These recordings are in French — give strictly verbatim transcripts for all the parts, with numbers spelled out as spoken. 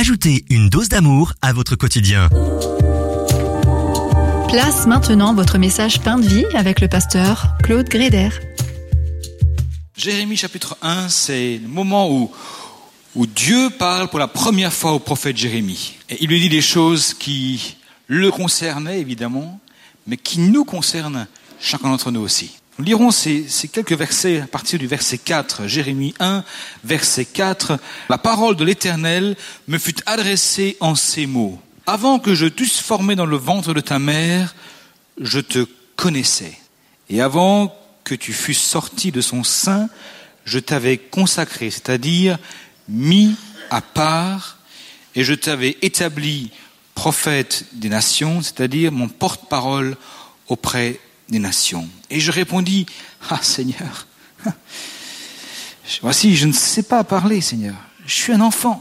Ajoutez une dose d'amour à votre quotidien. Place maintenant votre message Pain de vie avec le pasteur Claude Gréder. Jérémie chapitre un, c'est le moment où, où Dieu parle pour la première fois au prophète Jérémie. Et il lui dit des choses qui le concernaient évidemment, mais qui nous concernent chacun d'entre nous aussi. Nous lirons ces, ces quelques versets à partir du verset quatre. Jérémie un, verset quatre. « La parole de l'Éternel me fut adressée en ces mots. Avant que je t'eusse formé dans le ventre de ta mère, je te connaissais. Et avant que tu fusses sorti de son sein, je t'avais consacré, c'est-à-dire mis à part, et je t'avais établi prophète des nations, c'est-à-dire mon porte-parole auprès des nations. Et je répondis, ah Seigneur, voici, je ne sais pas parler, Seigneur, je suis un enfant.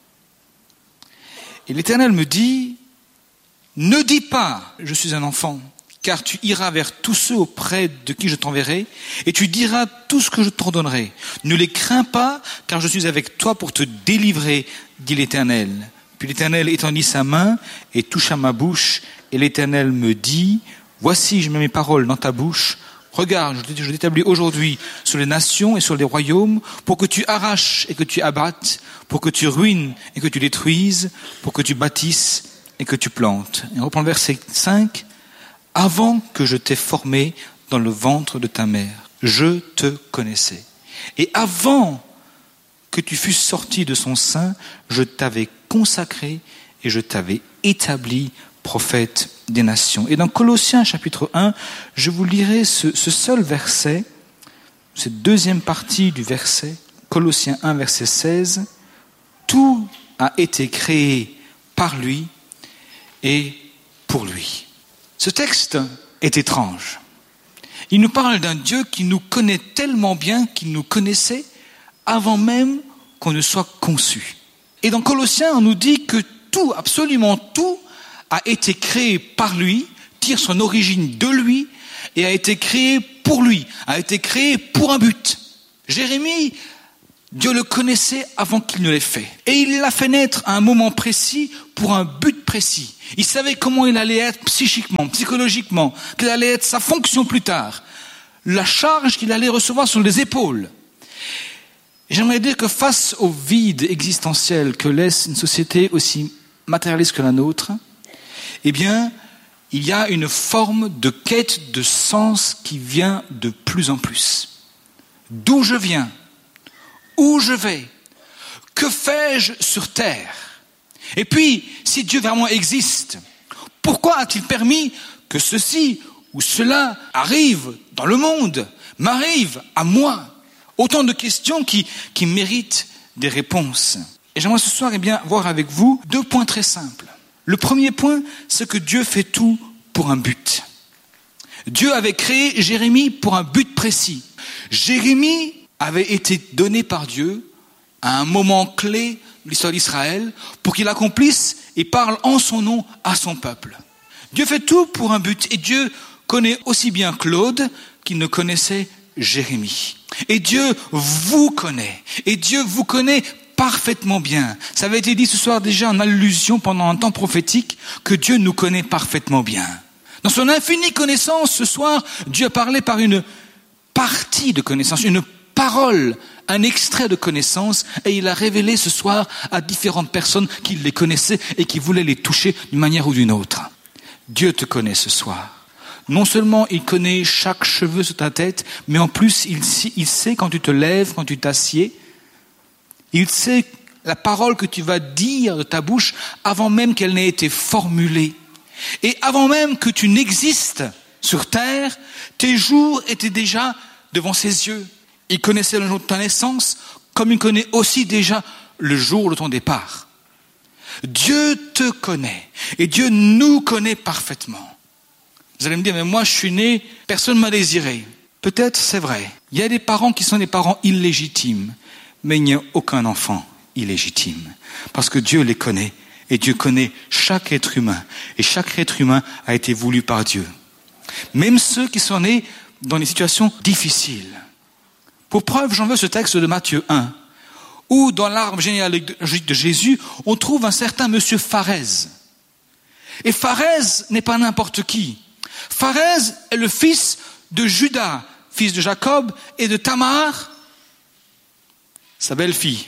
Et l'Éternel me dit, ne dis pas, je suis un enfant, car tu iras vers tous ceux auprès de qui je t'enverrai, et tu diras tout ce que je t'ordonnerai. Ne les crains pas, car je suis avec toi pour te délivrer, dit l'Éternel. Puis l'Éternel étendit sa main et toucha ma bouche, et l'Éternel me dit, voici, je mets mes paroles dans ta bouche. Regarde, je t'établis aujourd'hui sur les nations et sur les royaumes, pour que tu arraches et que tu abattes, pour que tu ruines et que tu détruises, pour que tu bâtisses et que tu plantes. Et on reprend le verset cinq. Avant que je t'ai formé dans le ventre de ta mère, je te connaissais. Et avant que tu fusses sorti de son sein, je t'avais consacré et je t'avais établi prophète des nations. Et dans Colossiens chapitre un, je vous lirai ce, ce seul verset, cette deuxième partie du verset, Colossiens un, verset seize. Tout a été créé par lui et pour lui. Ce texte est étrange. Il nous parle d'un Dieu qui nous connaît tellement bien qu'il nous connaissait avant même qu'on ne soit conçu. Et dans Colossiens, on nous dit que tout, absolument tout, a été créé par lui, tire son origine de lui, et a été créé pour lui, a été créé pour un but. Jérémie, Dieu le connaissait avant qu'il ne l'ait fait. Et il l'a fait naître à un moment précis, pour un but précis. Il savait comment il allait être psychiquement, psychologiquement, quelle allait être sa fonction plus tard, la charge qu'il allait recevoir sur les épaules. Et j'aimerais dire que face au vide existentiel que laisse une société aussi matérialiste que la nôtre, eh bien, il y a une forme de quête de sens qui vient de plus en plus. D'où je viens? Où je vais? Que fais-je sur terre? Et puis, si Dieu vraiment existe, pourquoi a-t-il permis que ceci ou cela arrive dans le monde, m'arrive à moi? Autant de questions qui, qui méritent des réponses. Et j'aimerais ce soir eh bien, voir avec vous deux points très simples. Le premier point, c'est que Dieu fait tout pour un but. Dieu avait créé Jérémie pour un but précis. Jérémie avait été donné par Dieu à un moment clé de l'histoire d'Israël pour qu'il accomplisse et parle en son nom à son peuple. Dieu fait tout pour un but et Dieu connaît aussi bien Claude qu'il ne connaissait Jérémie. Et Dieu vous connaît. Et Dieu vous connaît parfaitement bien. Ça avait été dit ce soir déjà en allusion pendant un temps prophétique que Dieu nous connaît parfaitement bien. Dans son infinie connaissance, ce soir, Dieu a parlé par une partie de connaissance, une parole, un extrait de connaissance, et il a révélé ce soir à différentes personnes qu'il les connaissait et qui voulaient les toucher d'une manière ou d'une autre. Dieu te connaît ce soir. Non seulement il connaît chaque cheveu sur ta tête, mais en plus il, il sait quand tu te lèves, quand tu t'assieds. Il sait la parole que tu vas dire de ta bouche avant même qu'elle n'ait été formulée. Et avant même que tu n'existes sur terre, tes jours étaient déjà devant ses yeux. Il connaissait le jour de ta naissance, comme il connaît aussi déjà le jour de ton départ. Dieu te connaît, et Dieu nous connaît parfaitement. Vous allez me dire, mais moi je suis né, personne ne m'a désiré. Peut-être c'est vrai. Il y a des parents qui sont des parents illégitimes, mais il n'y a aucun enfant illégitime. Parce que Dieu les connaît, et Dieu connaît chaque être humain. Et chaque être humain a été voulu par Dieu. Même ceux qui sont nés dans des situations difficiles. Pour preuve, j'en veux ce texte de Matthieu un, où dans l'arbre généalogique de Jésus, on trouve un certain monsieur Pharez. Et Pharez n'est pas n'importe qui. Pharez est le fils de Judas, fils de Jacob, et de Tamar, sa belle-fille.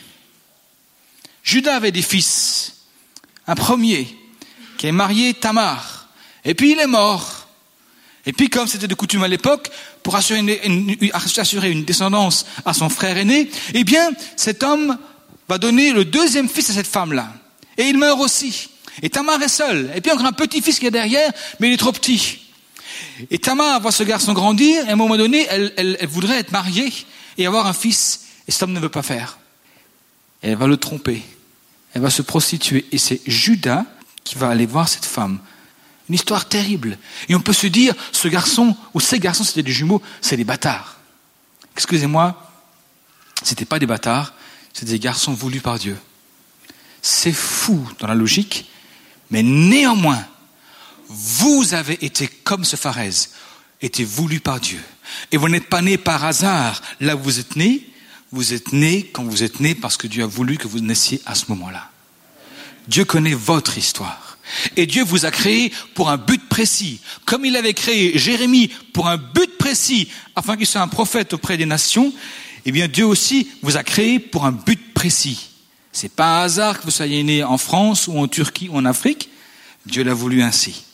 Judas avait des fils. Un premier qui est marié Tamar. Et puis il est mort. Et puis comme c'était de coutume à l'époque, pour assurer une, une, assurer une descendance à son frère aîné, eh bien cet homme va donner le deuxième fils à cette femme-là. Et il meurt aussi. Et Tamar est seul. Et puis encore un petit-fils qui est derrière, mais il est trop petit. Et Tamar voit ce garçon grandir, et à un moment donné, elle, elle, elle voudrait être mariée et avoir un fils. Et cet homme ne veut pas faire. Et elle va le tromper. Elle va se prostituer. Et c'est Judas qui va aller voir cette femme. Une histoire terrible. Et on peut se dire, ce garçon, ou ces garçons, c'était des jumeaux, c'est des bâtards. Excusez-moi, c'était pas des bâtards, c'était des garçons voulus par Dieu. C'est fou dans la logique, mais néanmoins, vous avez été comme ce Pharez, été voulu par Dieu. Et vous n'êtes pas né par hasard là où vous êtes né, vous êtes né quand vous êtes né parce que Dieu a voulu que vous naissiez à ce moment-là. Dieu connaît votre histoire. Et Dieu vous a créé pour un but précis. Comme il avait créé Jérémie pour un but précis, afin qu'il soit un prophète auprès des nations, eh bien Dieu aussi vous a créé pour un but précis. C'est pas un hasard que vous soyez né en France ou en Turquie ou en Afrique. Dieu l'a voulu ainsi.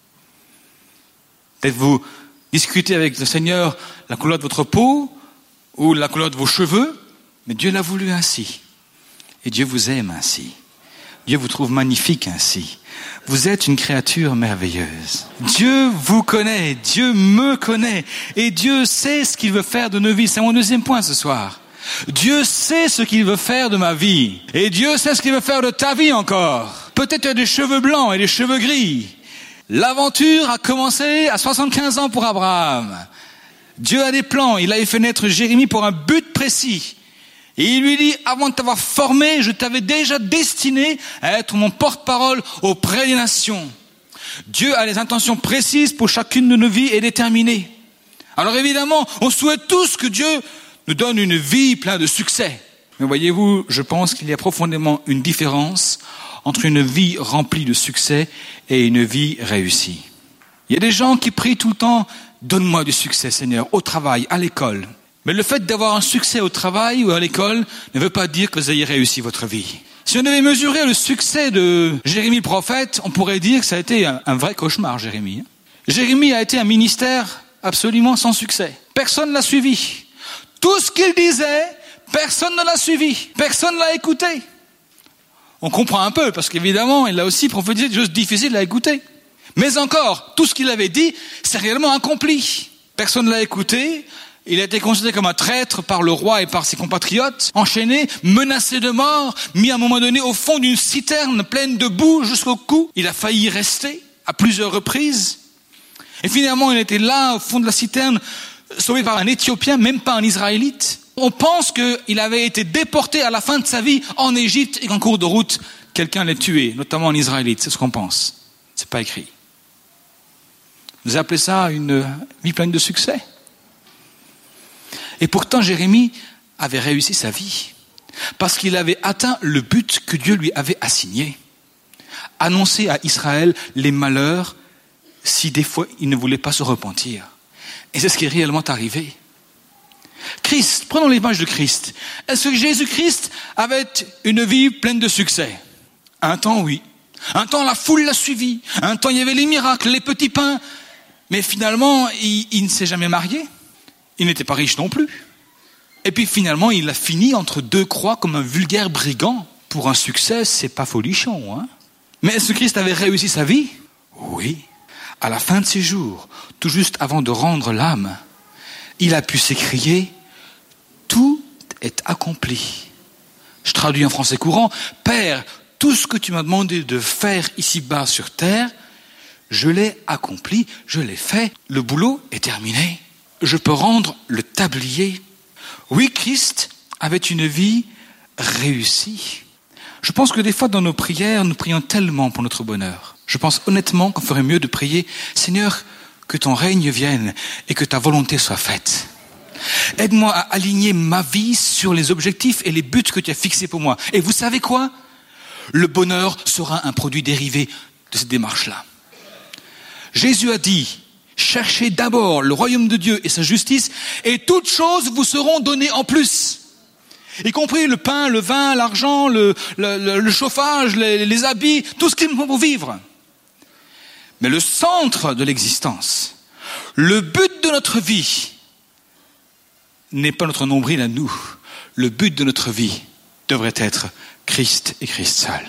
Peut-être vous discutez avec le Seigneur la couleur de votre peau ou la couleur de vos cheveux, mais Dieu l'a voulu ainsi. Et Dieu vous aime ainsi. Dieu vous trouve magnifique ainsi. Vous êtes une créature merveilleuse. Dieu vous connaît, Dieu me connaît, et Dieu sait ce qu'il veut faire de nos vies. C'est mon deuxième point ce soir. Dieu sait ce qu'il veut faire de ma vie, et Dieu sait ce qu'il veut faire de ta vie encore. Peut-être tu as des cheveux blancs et des cheveux gris. L'aventure a commencé à soixante-quinze ans pour Abraham. Dieu a des plans, il avait fait naître Jérémie pour un but précis. Et il lui dit, avant de t'avoir formé, je t'avais déjà destiné à être mon porte-parole auprès des nations. Dieu a des intentions précises pour chacune de nos vies et déterminées. Alors évidemment, on souhaite tous que Dieu nous donne une vie pleine de succès. Mais voyez-vous, je pense qu'il y a profondément une différence entre une vie remplie de succès et une vie réussie. Il y a des gens qui prient tout le temps, donne-moi du succès, Seigneur, au travail, à l'école. Mais le fait d'avoir un succès au travail ou à l'école ne veut pas dire que vous ayez réussi votre vie. Si on devait mesurer le succès de Jérémie le prophète, on pourrait dire que ça a été un, un vrai cauchemar, Jérémie. Jérémie a été un ministère absolument sans succès. Personne ne l'a suivi. Tout ce qu'il disait, personne ne l'a suivi. Personne ne l'a écouté. On comprend un peu, parce qu'évidemment, il a aussi prophétisé des choses difficiles à écouter. Mais encore, tout ce qu'il avait dit, c'est réellement accompli. Personne ne l'a écouté. Il a été considéré comme un traître par le roi et par ses compatriotes, enchaîné, menacé de mort, mis à un moment donné au fond d'une citerne pleine de boue jusqu'au cou. Il a failli y rester à plusieurs reprises. Et finalement, il était là, au fond de la citerne, sauvé par un Éthiopien, même pas un Israélite. On pense qu'il avait été déporté à la fin de sa vie en Égypte et qu'en cours de route, quelqu'un l'ait tué, notamment un Israélite. C'est ce qu'on pense. C'est pas écrit. Vous appelez ça une vie pleine de succès? Et pourtant, Jérémie avait réussi sa vie parce qu'il avait atteint le but que Dieu lui avait assigné. Annoncer à Israël les malheurs si des fois il ne voulait pas se repentir. Et c'est ce qui est réellement arrivé. Christ, prenons l'image de Christ. Est-ce que Jésus-Christ avait une vie pleine de succès? Un temps, oui. Un temps, la foule l'a suivi. Un temps, il y avait les miracles, les petits pains. Mais finalement, il, il ne s'est jamais marié. Il n'était pas riche non plus. Et puis finalement, il a fini entre deux croix comme un vulgaire brigand. Pour un succès, c'est pas folichon, hein. Mais est-ce que Christ avait réussi sa vie? Oui. À la fin de ses jours, tout juste avant de rendre l'âme, il a pu s'écrier « Tout est accompli ». Je traduis en français courant « Père, tout ce que tu m'as demandé de faire ici-bas sur terre, je l'ai accompli, je l'ai fait, le boulot est terminé. Je peux rendre le tablier. » Oui, Christ avait une vie réussie. Je pense que des fois dans nos prières, nous prions tellement pour notre bonheur. Je pense honnêtement qu'on ferait mieux de prier « Seigneur, que ton règne vienne et que ta volonté soit faite. » Aide-moi à aligner ma vie sur les objectifs et les buts que tu as fixés pour moi. Et vous savez quoi? Le bonheur sera un produit dérivé de cette démarche-là. Jésus a dit, cherchez d'abord le royaume de Dieu et sa justice, et toutes choses vous seront données en plus. Y compris le pain, le vin, l'argent, le, le, le, le chauffage, les, les habits, tout ce qu'il faut pour vivre. Mais le centre de l'existence, le but de notre vie, n'est pas notre nombril à nous. Le but de notre vie devrait être Christ et Christ seul.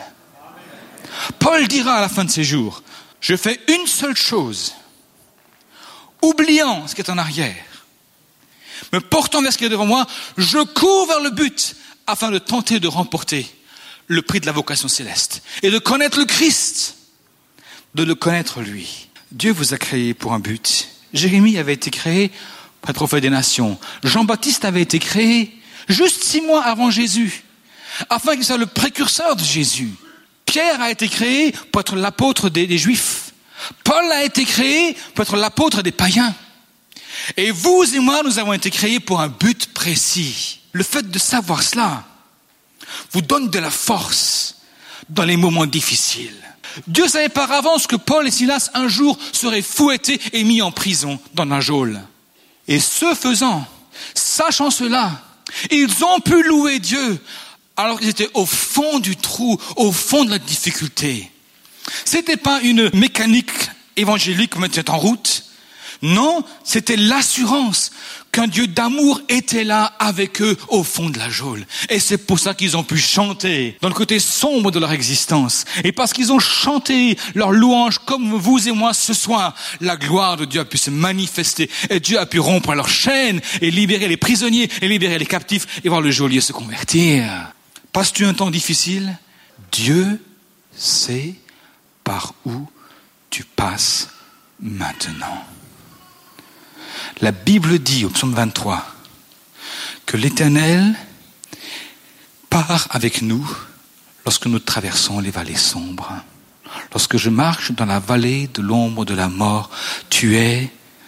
Paul dira à la fin de ses jours, je fais une seule chose, oubliant ce qui est en arrière, me portant vers ce qui est devant moi, je cours vers le but afin de tenter de remporter le prix de la vocation céleste et de connaître le Christ, de le connaître lui. Dieu vous a créé pour un but. Jérémie avait été créé pour être prophète des nations. Jean-Baptiste avait été créé juste six mois avant Jésus, afin qu'il soit le précurseur de Jésus. Pierre a été créé pour être l'apôtre des, des Juifs. Paul a été créé pour être l'apôtre des païens. Et vous et moi, nous avons été créés pour un but précis. Le fait de savoir cela vous donne de la force dans les moments difficiles. Dieu savait par avance que Paul et Silas un jour seraient fouettés et mis en prison dans un geôle. Et ce faisant, sachant cela, ils ont pu louer Dieu alors qu'ils étaient au fond du trou, au fond de la difficulté. C'était pas une mécanique évangélique qui mettait en route. Non, c'était l'assurance qu'un Dieu d'amour était là avec eux au fond de la geôle. Et c'est pour ça qu'ils ont pu chanter dans le côté sombre de leur existence. Et parce qu'ils ont chanté leur louange comme vous et moi ce soir, la gloire de Dieu a pu se manifester. Et Dieu a pu rompre leurs chaînes et libérer les prisonniers et libérer les captifs et voir le geôlier se convertir. Passes-tu un temps difficile? Dieu sait par où tu passes maintenant. La Bible dit au psaume vingt-trois que l'Éternel part avec nous lorsque nous traversons les vallées sombres. Lorsque je marche dans la vallée de l'ombre de la mort, tu es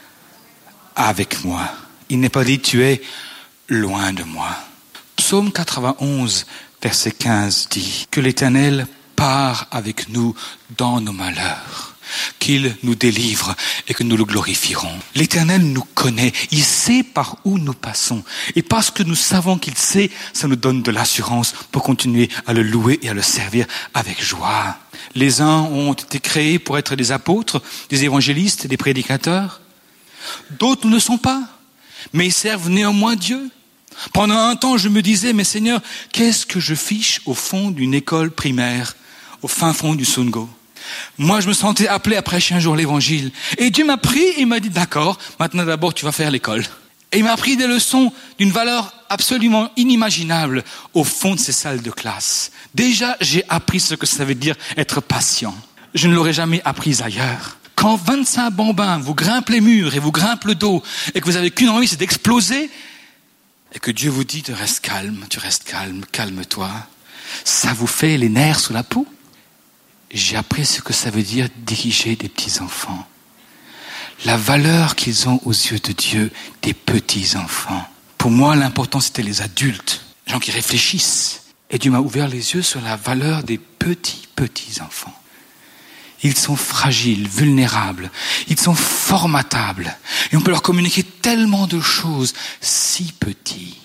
avec moi. Il n'est pas dit tu es loin de moi. Psaume quatre-vingt-onze, verset quinze dit que l'Éternel part avec nous dans nos malheurs, qu'il nous délivre et que nous le glorifierons. L'Éternel nous connaît, il sait par où nous passons. Et parce que nous savons qu'il sait, ça nous donne de l'assurance pour continuer à le louer et à le servir avec joie. Les uns ont été créés pour être des apôtres, des évangélistes, des prédicateurs. D'autres ne le sont pas, mais ils servent néanmoins Dieu. Pendant un temps, je me disais, mais Seigneur, qu'est-ce que je fiche au fond d'une école primaire, au fin fond du Sungo? Moi, je me sentais appelé à prêcher un jour l'évangile. Et Dieu m'a pris et il m'a dit, d'accord, maintenant d'abord tu vas faire l'école. Et il m'a appris des leçons d'une valeur absolument inimaginable au fond de ces salles de classe. Déjà, j'ai appris ce que ça veut dire être patient. Je ne l'aurais jamais appris ailleurs. Quand vingt-cinq bambins vous grimpent les murs et vous grimpent le dos et que vous avez qu'une envie, c'est d'exploser, et que Dieu vous dit, tu restes calme, tu restes calme, calme-toi, ça vous fait les nerfs sous la peau. J'ai appris ce que ça veut dire diriger des petits-enfants. La valeur qu'ils ont aux yeux de Dieu, des petits-enfants. Pour moi, l'important, c'était les adultes, les gens qui réfléchissent. Et Dieu m'a ouvert les yeux sur la valeur des petits, petits-enfants. Ils sont fragiles, vulnérables, ils sont formatables. Et on peut leur communiquer tellement de choses, si petits.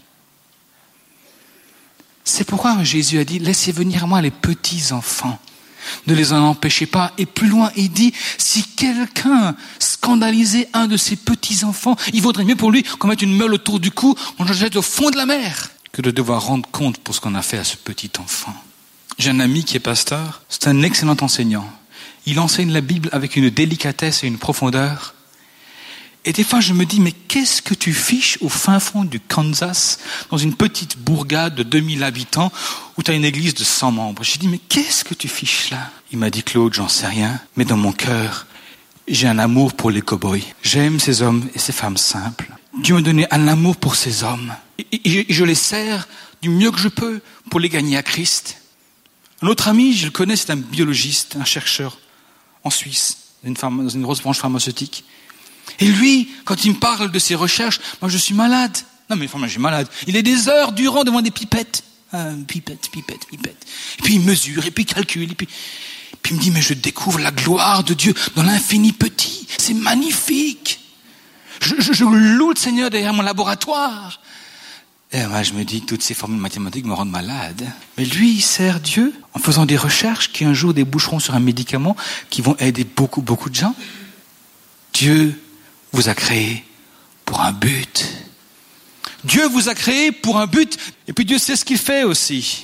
C'est pourquoi Jésus a dit, laissez venir à moi les petits-enfants. Ne les en empêchez pas. Et plus loin, il dit, si quelqu'un scandalisait un de ses petits-enfants, il vaudrait mieux pour lui qu'on mette une meule autour du cou, qu'on le jette au fond de la mer, que de devoir rendre compte pour ce qu'on a fait à ce petit enfant. J'ai un ami qui est pasteur, c'est un excellent enseignant. Il enseigne la Bible avec une délicatesse et une profondeur. Et des fois, je me dis, mais qu'est-ce que tu fiches au fin fond du Kansas, dans une petite bourgade de deux mille habitants, où tu as une église de cent membres? J'ai dit, mais qu'est-ce que tu fiches là? Il m'a dit, Claude, j'en sais rien, mais dans mon cœur, j'ai un amour pour les cow-boys. J'aime ces hommes et ces femmes simples. Dieu m'a donné un amour pour ces hommes. Et je les sers du mieux que je peux pour les gagner à Christ. Un autre ami, je le connais, c'est un biologiste, un chercheur en Suisse, dans une, pharma, dans une grosse branche pharmaceutique. Et lui, quand il me parle de ses recherches, moi je suis malade. Non mais enfin, moi je suis malade. Il est des heures durant devant des pipettes. Ah, pipette, pipette, pipette. Et puis il mesure, et puis il calcule, et puis, et puis il me dit, mais je découvre la gloire de Dieu dans l'infini petit. C'est magnifique. Je, je, je loue le Seigneur derrière mon laboratoire. Et moi, je me dis que toutes ces formules mathématiques me rendent malade. Mais lui, il sert Dieu en faisant des recherches qui un jour déboucheront sur un médicament qui vont aider beaucoup, beaucoup de gens. Dieu vous a créé pour un but. Dieu vous a créé pour un but. Et puis Dieu sait ce qu'il fait aussi.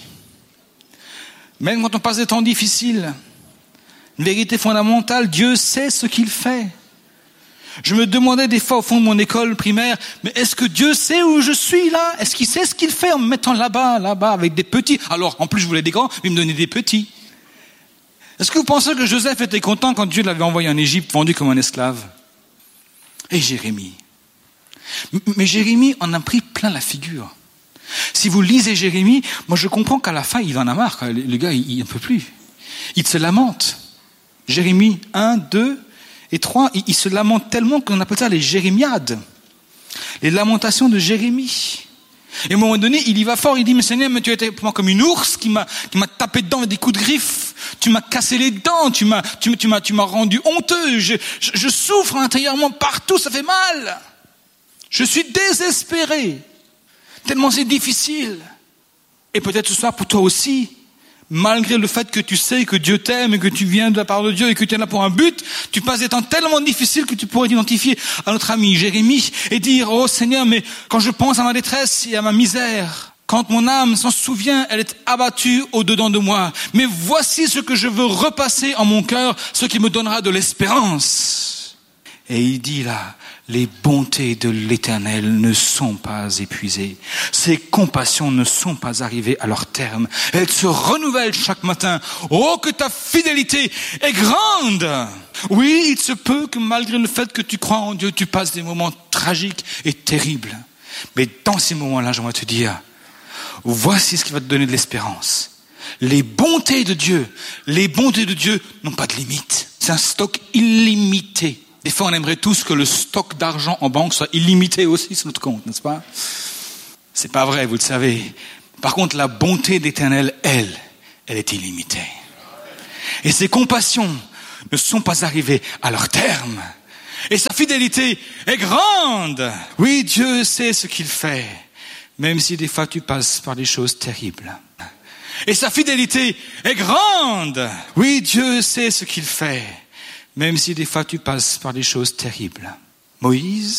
Même quand on passe des temps difficiles, une vérité fondamentale, Dieu sait ce qu'il fait. Je me demandais des fois au fond de mon école primaire, mais est-ce que Dieu sait où je suis là? Est-ce qu'il sait ce qu'il fait en me mettant là-bas, là-bas, avec des petits? Alors, en plus, je voulais des grands, mais il me donnait des petits. Est-ce que vous pensez que Joseph était content quand Dieu l'avait envoyé en Égypte, vendu comme un esclave? Et Jérémie. Mais Jérémie en a pris plein la figure. Si vous lisez Jérémie, moi je comprends qu'à la fin, il en a marre. Le gars, il n'en peut plus. Il se lamente. Jérémie un, deux... Et trois, il, il se lamente tellement qu'on appelle ça les jérémiades. Les lamentations de Jérémie. Et à un moment donné, il y va fort, il dit, mais Seigneur, mais tu étais comme une ours qui m'a, qui m'a tapé dedans avec des coups de griffes. Tu m'as cassé les dents, tu m'as, tu, tu m'as, tu m'as rendu honteux. Je, je, je souffre intérieurement partout, ça fait mal. Je suis désespéré. Tellement c'est difficile. Et peut-être ce soir pour toi aussi. Malgré le fait que tu sais que Dieu t'aime et que tu viens de la part de Dieu et que tu es là pour un but, tu passes des temps tellement difficiles que tu pourrais t'identifier à notre ami Jérémie et dire, oh Seigneur, mais quand je pense à ma détresse et à ma misère, quand mon âme s'en souvient, elle est abattue au-dedans de moi. Mais voici ce que je veux repasser en mon cœur, ce qui me donnera de l'espérance. Et il dit là, les bontés de l'Éternel ne sont pas épuisées. Ses compassions ne sont pas arrivées à leur terme. Elles se renouvellent chaque matin. Oh, que ta fidélité est grande! Oui, il se peut que malgré le fait que tu crois en Dieu, tu passes des moments tragiques et terribles. Mais dans ces moments-là, j'aimerais te dire, voici ce qui va te donner de l'espérance. Les bontés de Dieu, les bontés de Dieu n'ont pas de limite. C'est un stock illimité. Des fois, on aimerait tous que le stock d'argent en banque soit illimité aussi sur notre compte, n'est-ce pas? C'est pas vrai, vous le savez. Par contre, la bonté d'Éternel, elle, elle est illimitée. Et ses compassions ne sont pas arrivées à leur terme. Et sa fidélité est grande. Oui, Dieu sait ce qu'il fait, même si des fois tu passes par des choses terribles. Et sa fidélité est grande. Oui, Dieu sait ce qu'il fait, même si des fois tu passes par des choses terribles. Moïse